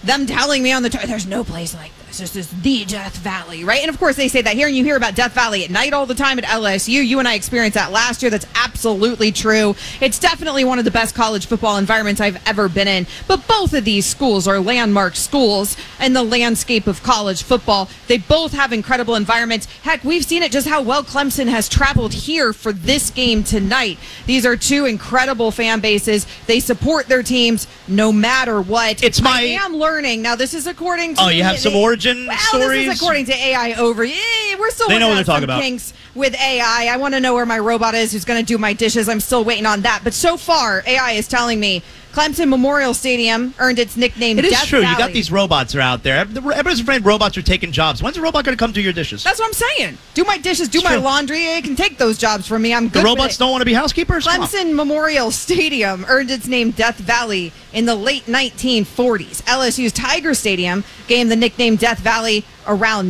them telling me on the tour, there's no place like this. This is the Death Valley, right? And of course they say that here, and you hear about Death Valley at night all the time at LSU. You and I experienced that last year. That's absolutely true. It's definitely one of the best college football environments I've ever been in. But both of these schools are landmark schools in the landscape of college football. They both have incredible environments. Heck, we've seen it just how well Clemson has traveled here for this game tonight. These are two incredible fan bases. They support their teams no matter what. I am learning. Now, this is according to... Oh, you have some origin stories? This is according to AI over. We're still they know what they're talking about. Kinks with AI. I want to know where my robot is who's going to do my dishes. I'm still waiting on that. But so far, AI is telling me Clemson Memorial Stadium earned its nickname Death Valley. It is true. You got these robots are out there. Everybody's afraid robots are taking jobs. When's a robot going to come do your dishes? That's what I'm saying. Do my dishes, do my laundry. It can take those jobs from me. I'm good. The robots don't want to be housekeepers? Clemson Memorial Stadium earned its name Death Valley in the late 1940s. LSU's Tiger Stadium gained the nickname Death Valley around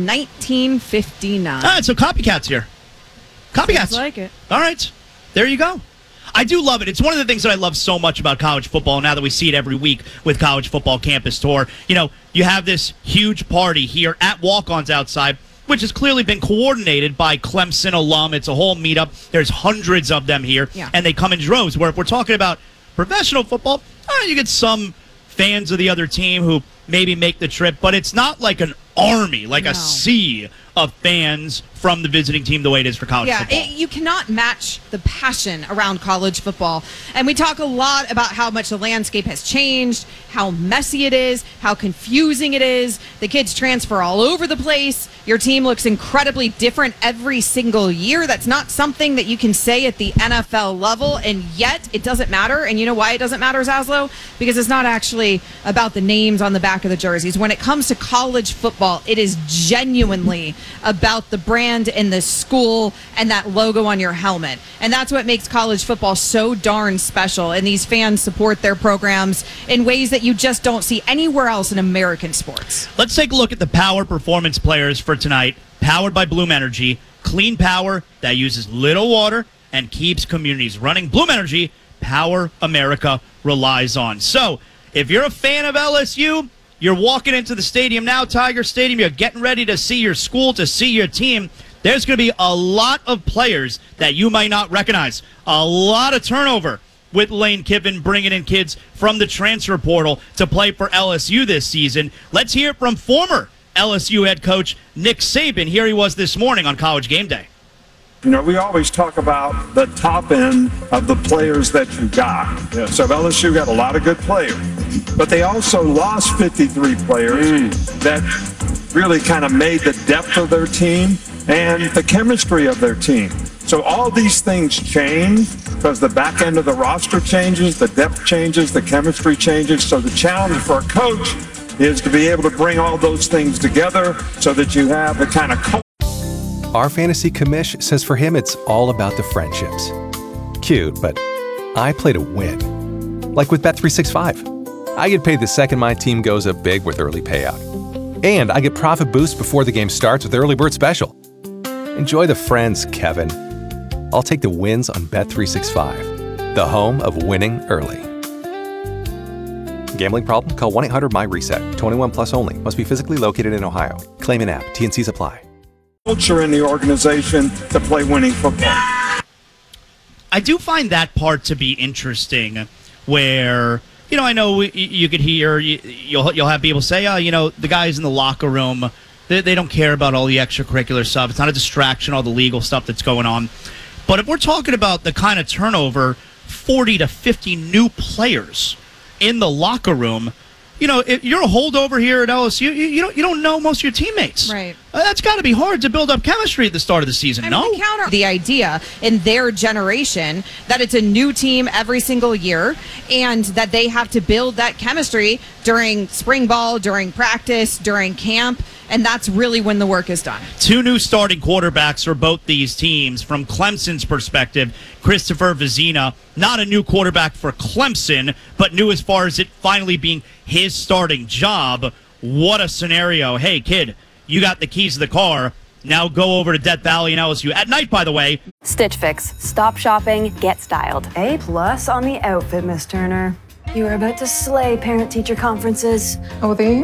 1959. All right, so copycats here. Copycats. Sounds like it. All right. There you go. I do love it. It's one of the things that I love so much about college football now that we see it every week with College Football Campus Tour. You know, you have this huge party here at Walk-Ons outside, which has clearly been coordinated by Clemson alum. It's a whole meetup. There's hundreds of them here, and they come in droves. Where if we're talking about professional football, you get some fans of the other team who maybe make the trip, but it's not like an army, like a sea of fans from the visiting team the way it is for college football. You cannot match the passion around college football. And we talk a lot about how much the landscape has changed, how messy it is, how confusing it is. The kids transfer all over the place. Your team looks incredibly different every single year. That's not something that you can say at the NFL level, and yet it doesn't matter. And you know why it doesn't matter, Zaslow? Because it's not actually about the names on the back of the jerseys. When it comes to college football, it is genuinely about the brand and the school and that logo on your helmet. And that's what makes college football so darn special. And these fans support their programs in ways that you just don't see anywhere else in American sports. Let's take a look at the power performance players for tonight. Powered by Bloom Energy. Clean power that uses little water and keeps communities running. Bloom Energy, power America relies on. So, if you're a fan of LSU, you're walking into the stadium now, Tiger Stadium. You're getting ready to see your school, to see your team. There's going to be a lot of players that you might not recognize. A lot of turnover with Lane Kiffin bringing in kids from the transfer portal to play for LSU this season. Let's hear it from former LSU head coach Nick Saban. Here he was this morning on College Game Day. You know, we always talk about the top end of the players that you got. Yeah. So LSU got a lot of good players, but they also lost 53 players that really kind of made the depth of their team and the chemistry of their team. So all these things change because the back end of the roster changes, the depth changes, the chemistry changes. So the challenge for a coach is to be able to bring all those things together so that you have the kind of culture. Our fantasy commish says for him it's all about the friendships. Cute, but I play to win. Like with Bet365. I get paid the second my team goes up big with early payout. And I get profit boost before the game starts with Early Bird Special. Enjoy the friends, Kevin. I'll take the wins on Bet365, the home of winning early. Gambling problem? Call 1-800-MY-RESET. 21 plus only. Must be physically located in Ohio. Claim an app. T&Cs apply. Culture in the organization to play winning football. I do find that part to be interesting where, you know, I know you could hear, you'll have people say, oh, you know, the guys in the locker room, they don't care about all the extracurricular stuff. It's not a distraction, all the legal stuff that's going on. But if we're talking about the kind of turnover, 40 to 50 new players in the locker room, you know, if you're a holdover here at LSU, you don't know most of your teammates. Right. That's got to be hard to build up chemistry at the start of the season, no? We counter the idea in their generation that it's a new team every single year and that they have to build that chemistry during spring ball, during practice, during camp, and that's really when the work is done. Two new starting quarterbacks for both these teams. From Clemson's perspective, Christopher Vizina, not a new quarterback for Clemson, but new as far as it finally being his starting job. What a scenario. Hey, kid, you got the keys to the car. Now go over to Death Valley and LSU. At night, by the way. Stitch Fix. Stop shopping, get styled. A+ on the outfit, Miss Turner. You are about to slay parent-teacher conferences. Oh, they